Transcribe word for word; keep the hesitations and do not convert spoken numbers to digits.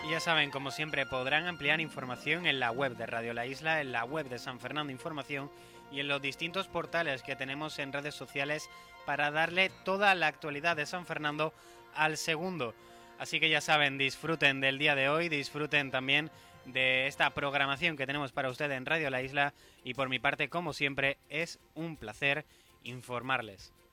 Y ya saben, como siempre, podrán ampliar información en la web de Radio La Isla, en la web de San Fernando Información y en los distintos portales que tenemos en redes sociales para darle toda la actualidad de San Fernando al segundo. Así que ya saben, disfruten del día de hoy, disfruten también de esta programación que tenemos para ustedes en Radio La Isla y por mi parte, como siempre, es un placer informarles.